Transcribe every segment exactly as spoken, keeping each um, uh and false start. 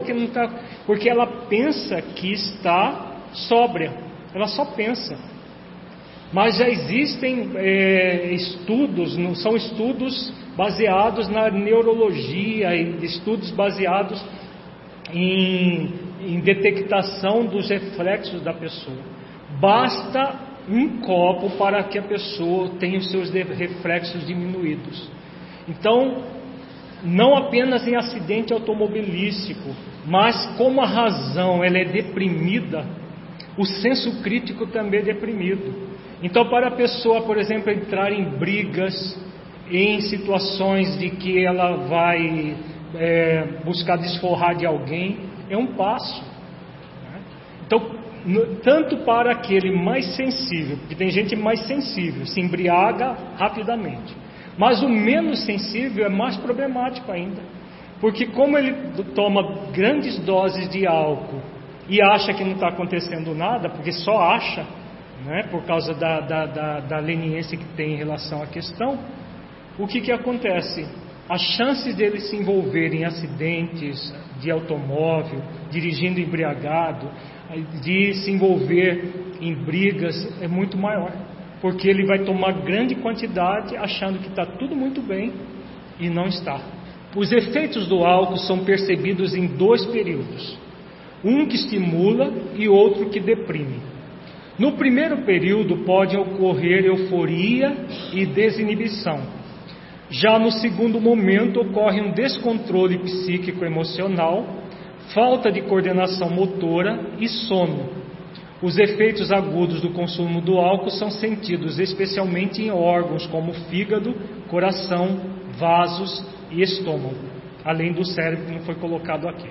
que não está, porque ela pensa que está sóbria, ela só pensa. Mas já existem é, estudos, não são estudos baseados na neurologia, estudos baseados em, em detectação dos reflexos da pessoa. Basta um copo para que a pessoa tenha os seus reflexos diminuídos. Então, não apenas em acidente automobilístico, mas como a razão ela é deprimida, o senso crítico também é deprimido. Então, para a pessoa, por exemplo, entrar em brigas, em situações de que ela vai é, buscar desforrar de alguém, é um passo. Né? Então, no, tanto para aquele mais sensível, porque tem gente mais sensível, se embriaga rapidamente, mas o menos sensível é mais problemático ainda, porque como ele toma grandes doses de álcool e acha que não está acontecendo nada, porque só acha, né, por causa da, da, da, da leniência que tem em relação à questão, o que, que acontece? As chances dele se envolver em acidentes de automóvel, dirigindo embriagado, de se envolver em brigas é muito maior, porque ele vai tomar grande quantidade achando que está tudo muito bem e não está. Os efeitos do álcool são percebidos em dois períodos, um que estimula e outro que deprime. No primeiro período pode ocorrer euforia e desinibição. Já no segundo momento ocorre um descontrole psíquico-emocional, falta de coordenação motora e sono. Os efeitos agudos do consumo do álcool são sentidos especialmente em órgãos como fígado, coração, vasos e estômago, além do cérebro que não foi colocado aqui.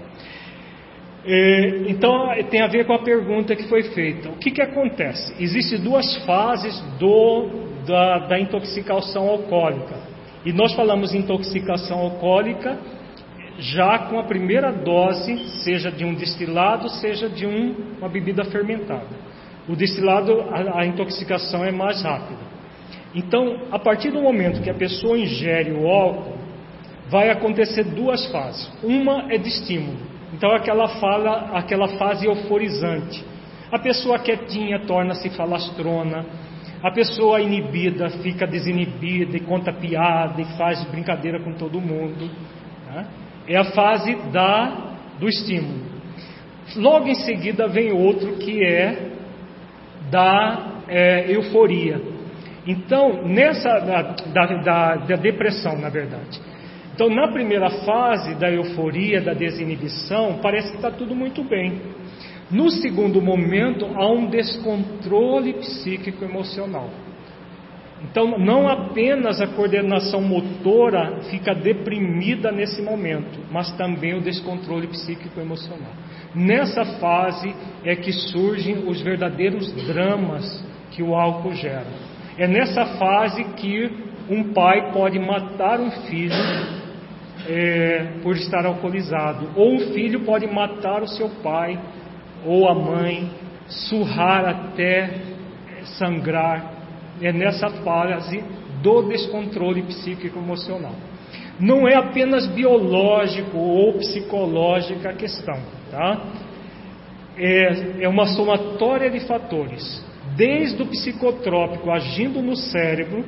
Então tem a ver com a pergunta que foi feita. O que, que acontece? Existem duas fases do, da, da intoxicação alcoólica. E nós falamos em intoxicação alcoólica já com a primeira dose, seja de um destilado, seja de um, uma bebida fermentada. O destilado, a, a intoxicação é mais rápida. Então, a partir do momento que a pessoa ingere o álcool, vai acontecer duas fases. Uma é de estímulo. Então aquela, fala, aquela fase euforizante. A pessoa quietinha torna-se falastrona, a pessoa inibida fica desinibida e conta piada e faz brincadeira com todo mundo. Né? É a fase da, do estímulo. Logo em seguida vem outro que é da é, euforia. Então, nessa da, da, da, da depressão, na verdade. Então, na primeira fase da euforia, da desinibição, parece que está tudo muito bem. No segundo momento, há um descontrole psíquico-emocional. Então, não apenas a coordenação motora fica deprimida nesse momento, mas também o descontrole psíquico-emocional. Nessa fase é que surgem os verdadeiros dramas que o álcool gera. É nessa fase que um pai pode matar um filho É, por estar alcoolizado, ou um filho pode matar o seu pai ou a mãe, surrar até sangrar. É nessa fase do descontrole psíquico-emocional. Não é apenas biológico ou psicológica a questão, tá? É, é uma somatória de fatores, desde o psicotrópico agindo no cérebro,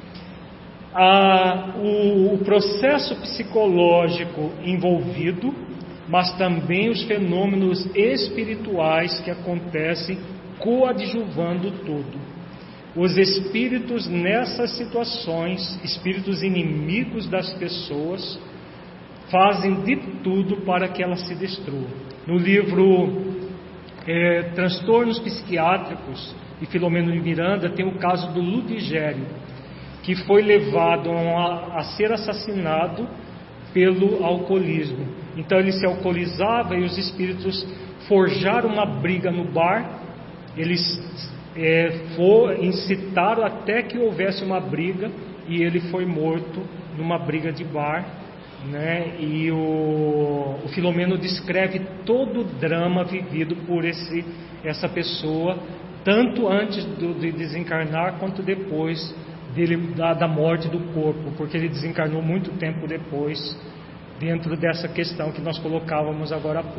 A, o, o processo psicológico envolvido, mas também os fenômenos espirituais que acontecem coadjuvando tudo. Os espíritos nessas situações, espíritos inimigos das pessoas, fazem de tudo para que elas se destruam. No livro é, Transtornos Psiquiátricos, de Filomeno de Miranda, tem o caso do Ludigério, que foi levado a, a ser assassinado pelo alcoolismo. Então ele se alcoolizava e os espíritos forjaram uma briga no bar. Eles é, for, incitaram até que houvesse uma briga e ele foi morto numa briga de bar, né? E o, o Filomeno descreve todo o drama vivido por esse, essa pessoa, tanto antes do, de desencarnar quanto depois dele, da, da morte do corpo, porque ele desencarnou muito tempo depois, dentro dessa questão que nós colocávamos agora há pouco.